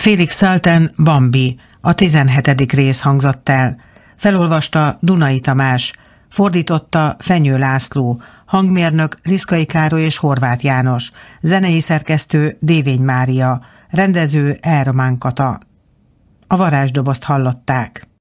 Félix Salten Bambi, a 17. rész hangzott el. Felolvasta Dunai Tamás, fordította Fenyő László, hangmérnök Liszkai Károly és Horváth János, zenei szerkesztő Dévény Mária, rendező Elromán Kata. A varázsdobozt hallották.